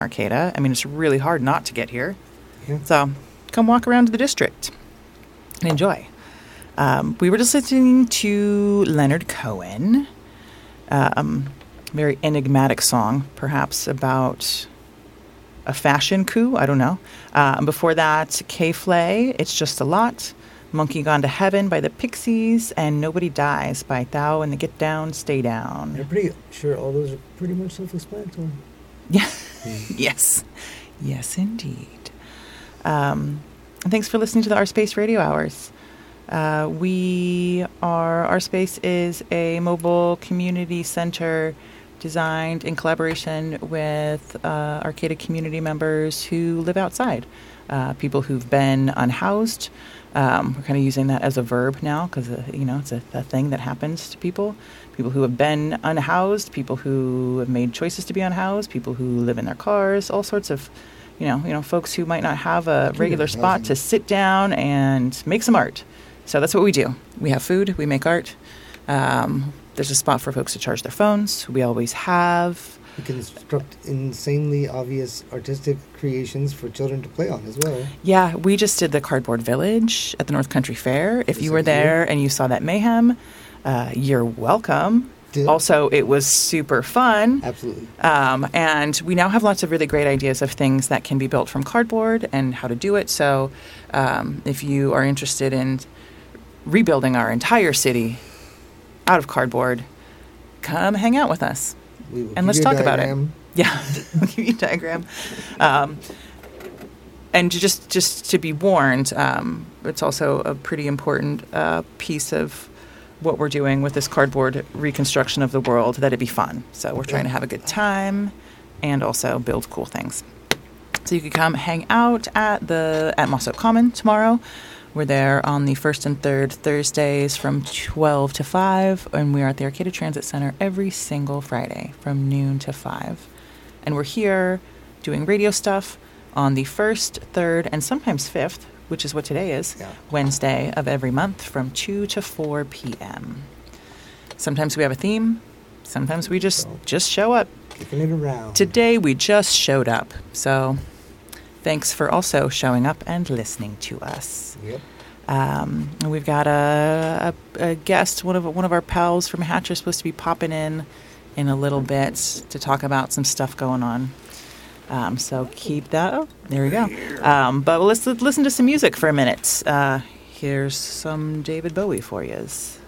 Arcata. I mean, it's really hard not to get here. Yeah. So come walk around the district and enjoy. We were just listening to Leonard Cohen. Very enigmatic song, perhaps about a fashion coup. I don't know. Before that, K-Flay, It's Just a Lot. Monkey Gone to Heaven by the Pixies, and Nobody Dies by Thou and the Get Down, Stay Down. I'm pretty sure all those are pretty much self-explanatory. Yeah. Yes. Yes, indeed. And thanks for listening to the Our Space Radio Hours. Our Space is a mobile community center designed in collaboration with Arcata community members who live outside. People who've been unhoused. We're kind of using that as a verb now because, it's a thing that happens to people. People who have been unhoused, people who have made choices to be unhoused, people who live in their cars, all sorts of, folks who might not have a regular spot to sit down and make some art. So that's what we do. We have food, we make art. There's a spot for folks to charge their phones. We always have. You can construct insanely obvious artistic creations for children to play on as well. Yeah, we just did the Cardboard Village at the North Country Fair. If you were there and you saw that mayhem, you're welcome. Also, it was super fun. Absolutely. And we now have lots of really great ideas of things that can be built from cardboard and how to do it. So if you are interested in rebuilding our entire city out of cardboard, come hang out with us. And let's talk about it. Yeah, we'll give you a diagram. And just to be warned, it's also a pretty important piece of what we're doing with this cardboard reconstruction of the world, that it be fun. So we're trying to have a good time and also build cool things. So you can come hang out at Moss Oak Common tomorrow. We're there on the first and third Thursdays from 12 to 5, and we are at the Arcata Transit Center every single Friday from noon to 5. And we're here doing radio stuff on the first, third, and sometimes fifth, which is what today is, Wednesday of every month from 2 to 4 p.m. Sometimes we have a theme. Sometimes we just show up. Kicking it around. Today we just showed up. So thanks for also showing up and listening to us. Yep. We've got a guest, one of our pals from Hatcher, supposed to be popping in a little bit to talk about some stuff going on. So keep that up. There we go. But let's listen to some music for a minute. Here's some David Bowie for you.